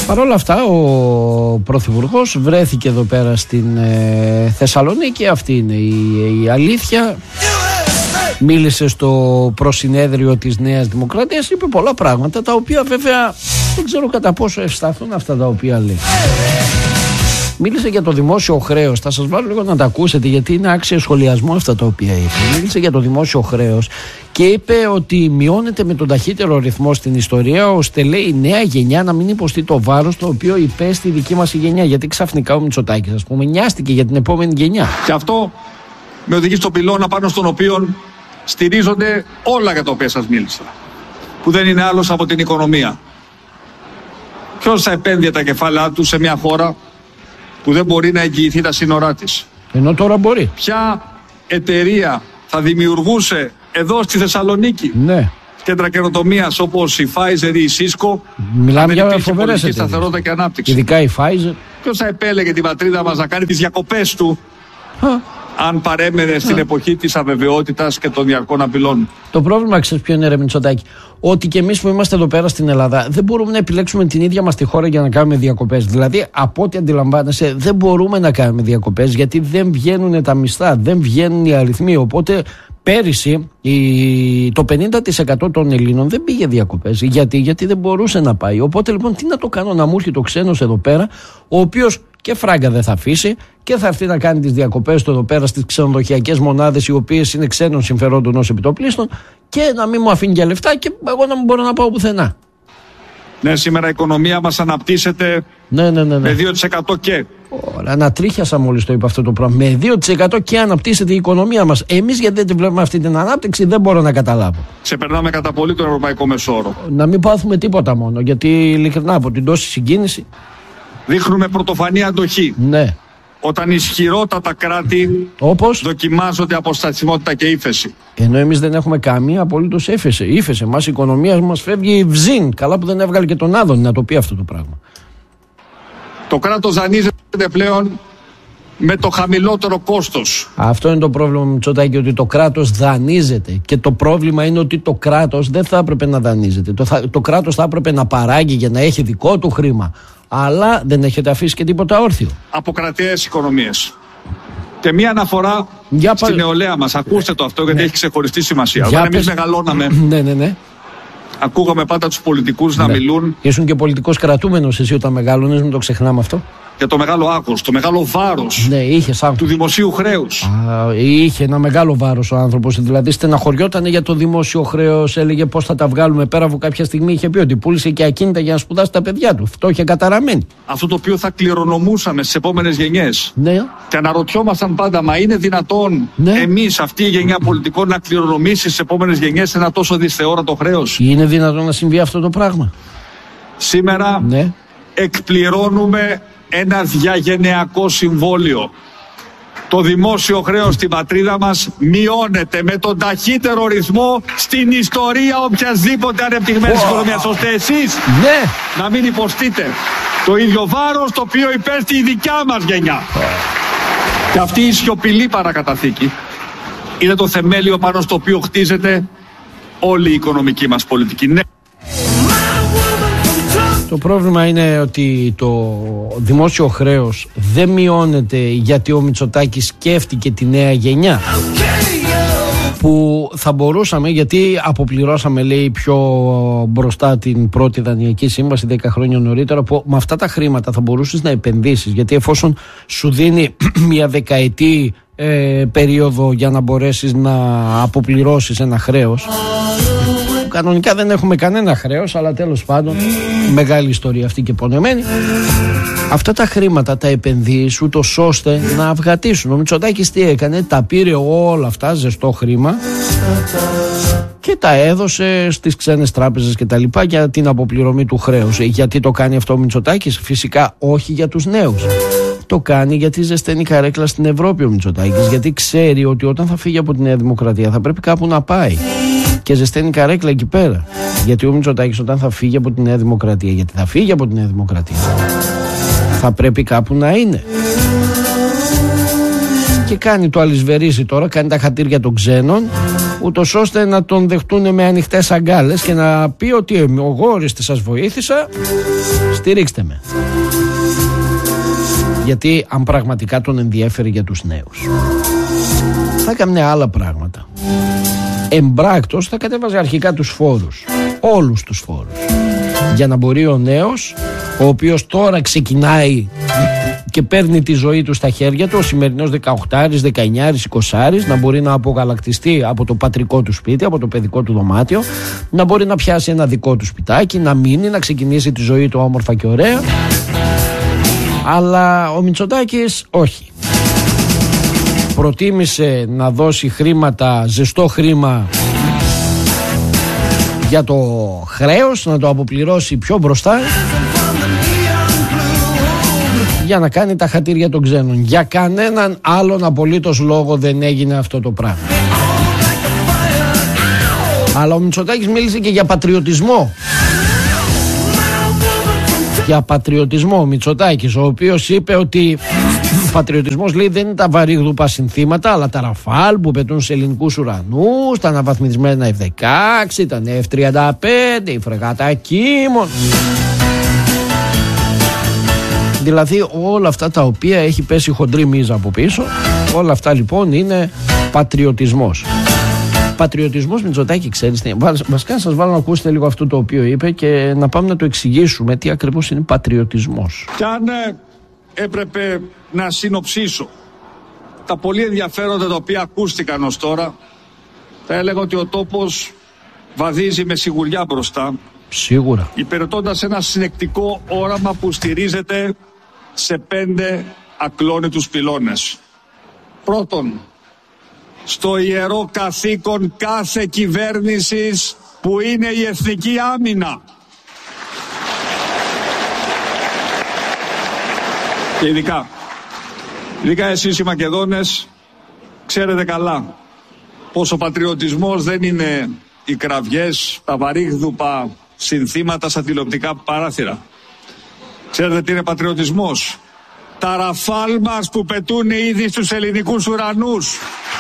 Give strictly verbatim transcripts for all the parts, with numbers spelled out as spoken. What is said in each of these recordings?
Παρ' όλα αυτά ο Πρωθυπουργός βρέθηκε εδώ πέρα στην ε, Θεσσαλονίκη. Αυτή είναι η, η αλήθεια. Μίλησε στο προσυνέδριο της Νέας Δημοκρατίας, είπε πολλά πράγματα, τα οποία βέβαια δεν ξέρω κατά πόσο ευσταθούν αυτά τα οποία λέει. Μίλησε για το δημόσιο χρέος. Θα σας βάλω λίγο να τα ακούσετε, γιατί είναι άξιο σχολιασμό αυτά τα οποία είπε. Μίλησε για το δημόσιο χρέος και είπε ότι μειώνεται με τον ταχύτερο ρυθμό στην ιστορία, ώστε λέει η νέα γενιά να μην υποστεί το βάρος το οποίο υπέστη η δική μας η γενιά. Γιατί ξαφνικά ο Μητσοτάκης, ας πούμε, νοιάστηκε για την επόμενη γενιά. Και αυτό με οδηγεί στον πυλώνα πάνω στον οποίο στηρίζονται όλα για τα οποία σας μίλησα, που δεν είναι άλλος από την οικονομία. Ποιος θα επένδυε τα κεφάλαια του σε μια χώρα που δεν μπορεί να εγγυηθεί τα σύνορά της? Ενώ τώρα μπορεί. Ποια εταιρεία θα δημιουργούσε εδώ στη Θεσσαλονίκη ναι. κέντρα καινοτομίας όπως η Pfizer ή η Cisco? Μιλάμε για φοβερές εταιρείες. Σταθερότητα και ανάπτυξη. Ειδικά η Pfizer. Ποιος θα επέλεγε την πατρίδα μας να κάνει τις διακοπές του Α. αν παρέμενε στην εποχή της αβεβαιότητας και των διαρκών απειλών? Το πρόβλημα, ξέρεις ποιο είναι, ρε Μητσοτάκη? Ότι και εμείς που είμαστε εδώ πέρα στην Ελλάδα δεν μπορούμε να επιλέξουμε την ίδια μας τη χώρα για να κάνουμε διακοπές. Δηλαδή, από ό,τι αντιλαμβάνεσαι, δεν μπορούμε να κάνουμε διακοπές, γιατί δεν βγαίνουν τα μισθά, δεν βγαίνουν οι αριθμοί. Οπότε πέρυσι η... το πενήντα τοις εκατό των Ελλήνων δεν πήγε διακοπές. Γιατί? Γιατί δεν μπορούσε να πάει. Οπότε λοιπόν, τι να το κάνω, να μου έρχεται το ξένος εδώ πέρα, ο οποίος και φράγκα δεν θα αφήσει και θα έρθει να κάνει τις διακοπές του εδώ πέρα στις ξενοδοχειακές μονάδες, οι οποίες είναι ξένων συμφερόντων ως επιτοπλίστων, και να μην μου αφήνει για λεφτά και εγώ να μην μπορώ να πάω πουθενά. Ναι, σήμερα η οικονομία μας αναπτύσσεται ναι, ναι, ναι, ναι. με δύο τοις εκατό και. Ωραία, ανατρίχιασα μόλις το είπα αυτό το πράγμα. Με δύο τοις εκατό και αναπτύσσεται η οικονομία μας. Εμείς γιατί δεν τη βλέπουμε αυτή την ανάπτυξη, δεν μπορώ να καταλάβω. Ξεπερνάμε κατά πολύ τον ευρωπαϊκό μεσόρο. Να μην πάθουμε τίποτα μόνο, γιατί ειλικρινά από την τόση συγκίνηση. Δείχνουμε πρωτοφανή αντοχή. Ναι. Όταν ισχυρότατα κράτη όπως δοκιμάζονται από στασιμότητα και ύφεση. Ενώ εμείς δεν έχουμε καμία απολύτως ύφεση. Ύφεση. Μας η οικονομία μας φεύγει βζίν. Καλά που δεν έβγαλε και τον Άδωνη να το πει αυτό το πράγμα. Το κράτος δανείζεται πλέον με το χαμηλότερο κόστος. Αυτό είναι το πρόβλημα, Μητσοτάκη, ότι το κράτος δανείζεται. Και το πρόβλημα είναι ότι το κράτος δεν θα έπρεπε να δανείζεται. Το, θα, το κράτος θα έπρεπε να παράγει για να έχει δικό του χρήμα. Αλλά δεν έχετε αφήσει και τίποτα όρθιο. Από κρατιές οικονομίες. Και μία αναφορά για στην πα... νεολαία μας. Ακούστε το αυτό, γιατί ναι. έχει ξεχωριστή σημασία. Για Όταν πες... εμείς μεγαλώναμε, ναι, ναι, ναι. ακούγαμε πάντα τους πολιτικούς ναι. να μιλούν. Ήσουν και πολιτικός κρατούμενος εσύ όταν μεγάλωνες, μην το ξεχνάμε αυτό. Για το μεγάλο άγχος, το μεγάλο βάρος ναι, του δημοσίου χρέους. Α, είχε ένα μεγάλο βάρος ο άνθρωπος. Δηλαδή στεναχωριόταν για το δημόσιο χρέος, έλεγε πώς θα τα βγάλουμε πέρα, από κάποια στιγμή είχε πει ότι πούλησε και ακίνητα για να σπουδάσει τα παιδιά του. Αυτό είχε καταραμένη. Αυτό το οποίο θα κληρονομούσαμε στις επόμενες γενιές. Ναι. Και αναρωτιόμασταν πάντα, μα είναι δυνατόν ναι. εμείς, αυτή η γενιά πολιτικών, να κληρονομήσει στις επόμενες γενιές ένα τόσο δυσθεώρατο χρέος? Είναι δυνατόν να συμβεί αυτό το πράγμα? Σήμερα ναι. εκπληρώνουμε ένα διαγενειακό συμβόλαιο. Το δημόσιο χρέος στην πατρίδα μας μειώνεται με τον ταχύτερο ρυθμό στην ιστορία οποιασδήποτε ανεπτυγμένης oh. οικονομίας, ώστε εσείς ναι. να μην υποστείτε το ίδιο βάρος το οποίο υπέστη η δικιά μας γενιά. Oh. Και αυτή η σιωπηλή παρακαταθήκη είναι το θεμέλιο πάνω στο οποίο χτίζεται όλη η οικονομική μας πολιτική. Ναι. Το πρόβλημα είναι ότι το δημόσιο χρέος δεν μειώνεται γιατί ο Μητσοτάκης σκέφτηκε τη νέα γενιά, που θα μπορούσαμε, γιατί αποπληρώσαμε λέει πιο μπροστά την πρώτη δανειακή σύμβαση δέκα χρόνια νωρίτερα, που με αυτά τα χρήματα θα μπορούσες να επενδύσεις, γιατί εφόσον σου δίνει μια δεκαετή ε, περίοδο για να μπορέσεις να αποπληρώσεις ένα χρέος. Κανονικά δεν έχουμε κανένα χρέος, αλλά τέλος πάντων μεγάλη ιστορία αυτή και πονεμένη. Αυτά τα χρήματα τα επενδύεις ούτως ώστε να αυγατήσουν. Ο Μητσοτάκης τι έκανε? Τα πήρε όλα αυτά, ζεστό χρήμα, και τα έδωσε στις ξένες τράπεζες και τα λοιπά για την αποπληρωμή του χρέους. Γιατί το κάνει αυτό ο Μητσοτάκης? Φυσικά όχι για τους νέους. Το κάνει γιατί ζεσταίνει καρέκλα στην Ευρώπη ο Μητσοτάκης. Γιατί ξέρει ότι όταν θα φύγει από τη Νέα Δημοκρατία θα πρέπει κάπου να πάει. Και ζεσταίνει καρέκλα εκεί πέρα. Γιατί ο Μητσοτάκης όταν θα φύγει από τη Νέα Δημοκρατία, γιατί θα φύγει από τη Νέα Δημοκρατία, θα πρέπει κάπου να είναι. Και κάνει το αλυσβερίζει τώρα, κάνει τα χατήρια των ξένων ούτως ώστε να τον δεχτούν με ανοιχτές αγκάλες και να πει ότι εγώ ορίστε σας βοήθησα, στηρίξτε με. Γιατί αν πραγματικά τον ενδιέφερε για τους νέους, θα έκανε άλλα πράγματα. Εμπράκτος θα κατέβαζε αρχικά τους φόρους, όλους τους φόρους, για να μπορεί ο νέος, ο οποίος τώρα ξεκινάει και παίρνει τη ζωή του στα χέρια του, ο σημερινός δεκαοκτάρης, δεκαεννιάρης, εικοσάρης, να μπορεί να απογαλακτιστεί από το πατρικό του σπίτι, από το παιδικό του δωμάτιο, να μπορεί να πιάσει ένα δικό του σπιτάκι, να μείνει, να ξεκινήσει τη ζωή του όμορφα και ωραία. Αλλά ο Μητσοτάκης όχι. Προτίμησε να δώσει χρήματα, ζεστό χρήμα, για το χρέος, να το αποπληρώσει πιο μπροστά, για να κάνει τα χατήρια των ξένων. Για κανέναν άλλον απολύτως λόγο δεν έγινε αυτό το πράγμα. Αλλά ο Μητσοτάκης μίλησε και για πατριωτισμό. Για πατριωτισμό ο Μητσοτάκης, ο οποίος είπε ότι πατριωτισμός, λέει, δεν είναι τα βαρύγδουπα συνθήματα, αλλά τα ραφάλ που πετούν σε ελληνικούς ουρανούς, τα αναβαθμισμένα εφ δεκαέξι, τα εφ τριάντα πέντε, η φρεγάτα Κίμων. Δηλαδή όλα αυτά τα οποία έχει πέσει χοντρή μίζα από πίσω, όλα αυτά λοιπόν είναι πατριωτισμός. Πατριωτισμός, Μητσοτάκη, ξέρεις τι, βασικά σας βάλω να ακούσετε λίγο αυτό το οποίο είπε και να πάμε να το εξηγήσουμε τι ακριβώς είναι πατριωτισμός. Και αν ε, έπρεπε να συνοψίσω τα πολύ ενδιαφέροντα τα οποία ακούστηκαν ως τώρα, θα έλεγα ότι ο τόπος βαδίζει με σιγουριά μπροστά. Σίγουρα. Υπηρετώντας ένα συνεκτικό όραμα που στηρίζεται σε πέντε ακλόνητους πυλώνες. Πρώτον, στο ιερό καθήκον κάθε κυβέρνησης που είναι η εθνική άμυνα. Και ειδικά, ειδικά εσείς οι Μακεδόνες ξέρετε καλά πως ο πατριωτισμός δεν είναι οι κραυγές, τα βαρύγδουπα συνθήματα στα τηλεοπτικά παράθυρα. Ξέρετε τι είναι πατριωτισμός? Τα ραφάλ μας που πετούν ήδη στους ελληνικούς ουρανούς.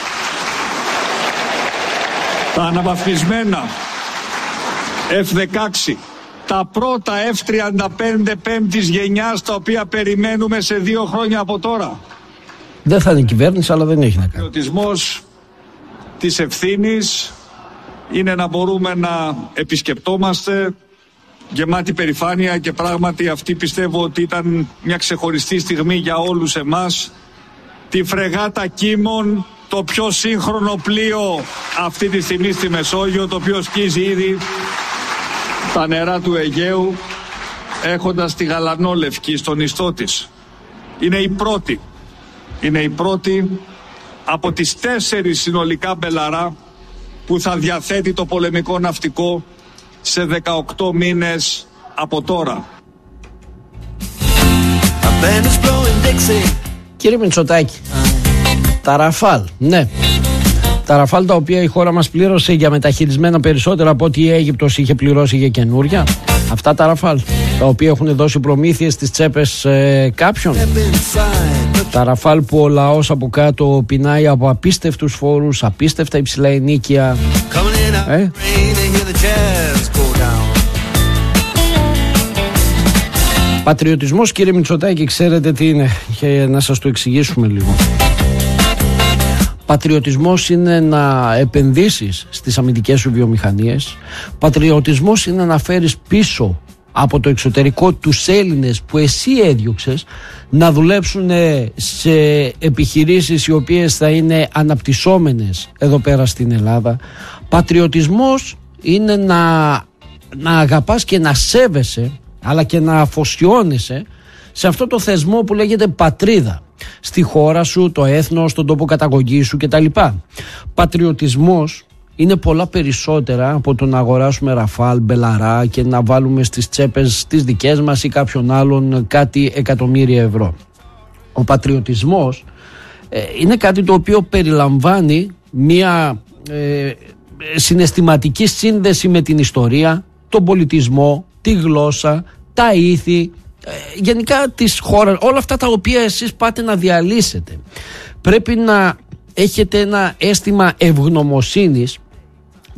Τα αναβαθμισμένα εφ δεκαέξι. Τα πρώτα εφ τριάντα πέντε πέμπτης γενιάς, τα οποία περιμένουμε σε δύο χρόνια από τώρα. Δεν θα είναι κυβέρνηση, αλλά δεν έχει να κάνει. Ο πατριωτισμός της ευθύνης είναι να μπορούμε να επισκεπτόμαστε γεμάτη περηφάνεια, και πράγματι αυτή πιστεύω ότι ήταν μια ξεχωριστή στιγμή για όλους εμάς, τη φρεγάτα Κίμων, το πιο σύγχρονο πλοίο αυτή τη στιγμή στη Μεσόγειο, το οποίο σκίζει ήδη τα νερά του Αιγαίου, έχοντας τη γαλανόλευκη στον ιστό της. Είναι η πρώτη, είναι η πρώτη από τις τέσσερις συνολικά μπελαρά που θα διαθέτει το πολεμικό ναυτικό σε δεκαοκτώ μήνες από τώρα. Κύριε Μητσοτάκη, τα ραφάλ, ναι, τα ραφάλ τα οποία η χώρα μας πλήρωσε για μεταχειρισμένα περισσότερα από ό,τι η Αίγυπτος είχε πληρώσει για καινούρια, αυτά τα ραφάλ τα οποία έχουν δώσει προμήθειες στις τσέπες ε, κάποιων, τα ραφάλ που ο λαός από κάτω πεινάει από απίστευτους φόρους, απίστευτα υψηλά ενίκια, ε? Πατριωτισμός, κύριε Μητσοτάκη, ξέρετε τι είναι, και να σας το εξηγήσουμε λίγο. Πατριωτισμός είναι να επενδύσεις στις αμυντικές σου βιομηχανίες. Πατριωτισμός είναι να φέρεις πίσω από το εξωτερικό τους Έλληνες που εσύ έδιωξες να δουλέψουν σε επιχειρήσεις οι οποίες θα είναι αναπτυσσόμενες εδώ πέρα στην Ελλάδα. Πατριωτισμός είναι να, να αγαπάς και να σέβεσαι, αλλά και να αφοσιώνεσαι σε αυτό το θεσμό που λέγεται πατρίδα, στη χώρα σου, το έθνος, τον τόπο καταγωγής σου κτλ. Πατριωτισμός είναι πολλά περισσότερα από το να αγοράσουμε ραφάλ, μπελαρά και να βάλουμε στις τσέπες τις δικές μας ή κάποιον άλλον κάτι εκατομμύρια ευρώ. Ο πατριωτισμός ε, είναι κάτι το οποίο περιλαμβάνει μια ε, συναισθηματική σύνδεση με την ιστορία, τον πολιτισμό, τη γλώσσα, τα ήθη, ε, γενικά της χώρας, όλα αυτά τα οποία εσείς πάτε να διαλύσετε. Πρέπει να έχετε ένα αίσθημα ευγνωμοσύνης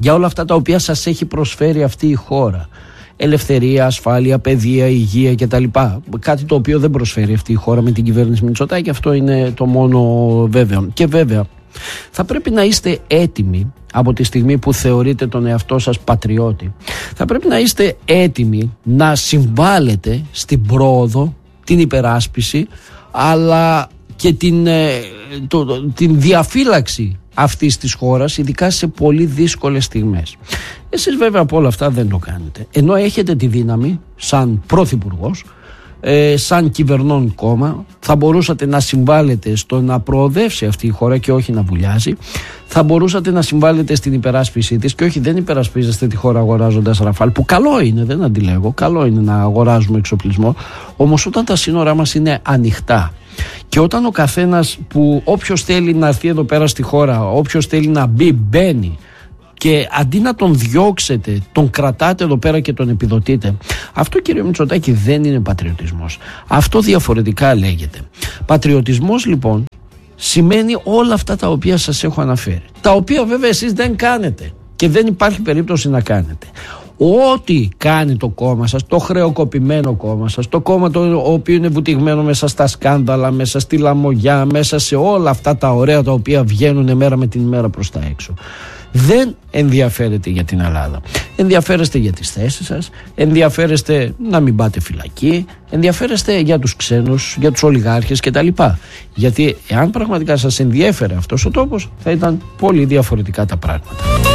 για όλα αυτά τα οποία σας έχει προσφέρει αυτή η χώρα. Ελευθερία, ασφάλεια, παιδεία, υγεία κτλ. Κάτι το οποίο δεν προσφέρει αυτή η χώρα με την κυβέρνηση Μητσοτάκη, αυτό είναι το μόνο βέβαιο. Και βέβαια θα πρέπει να είστε έτοιμοι από τη στιγμή που θεωρείτε τον εαυτό σας πατριώτη. Θα πρέπει να είστε έτοιμοι να συμβάλλετε στην πρόοδο, την υπεράσπιση, αλλά και την, το, την διαφύλαξη αυτής της χώρας, ειδικά σε πολύ δύσκολες στιγμές. Εσείς βέβαια από όλα αυτά δεν το κάνετε, ενώ έχετε τη δύναμη σαν πρωθυπουργός, ε, σαν κυβερνών κόμμα, θα μπορούσατε να συμβάλλετε στο να προοδεύσει αυτή η χώρα και όχι να βουλιάζει. Θα μπορούσατε να συμβάλλετε στην υπεράσπιση της και όχι, δεν υπερασπίζεστε τη χώρα αγοράζοντας ραφάλ, που καλό είναι, δεν αντιλέγω, καλό είναι να αγοράζουμε εξοπλισμό, όμως όταν τα σύνορά μας είναι ανοιχτά και όταν ο καθένας, που όποιος θέλει να έρθει εδώ πέρα στη χώρα, όποιος θέλει να μπει, μπαίνει, και αντί να τον διώξετε, τον κρατάτε εδώ πέρα και τον επιδοτείτε, αυτό, κύριε Μητσοτάκη, δεν είναι πατριωτισμός. Αυτό διαφορετικά λέγεται. Πατριωτισμός λοιπόν σημαίνει όλα αυτά τα οποία σας έχω αναφέρει, τα οποία βέβαια εσείς δεν κάνετε και δεν υπάρχει περίπτωση να κάνετε. Ό,τι κάνει το κόμμα σας, το χρεοκοπημένο κόμμα σας, το κόμμα το οποίο είναι βουτυγμένο μέσα στα σκάνδαλα, μέσα στη λαμογιά, μέσα σε όλα αυτά τα ωραία τα οποία βγαίνουν μέρα με την ημέρα προς τα έξω, δεν ενδιαφέρεται για την Ελλάδα. Ενδιαφέρεστε για τις θέσεις σας, ενδιαφέρεστε να μην πάτε φυλακή, ενδιαφέρεστε για τους ξένους, για τους ολιγάρχες κτλ. Γιατί εάν πραγματικά σας ενδιέφερε αυτός ο τόπος, θα ήταν πολύ διαφορετικά τα πράγματα.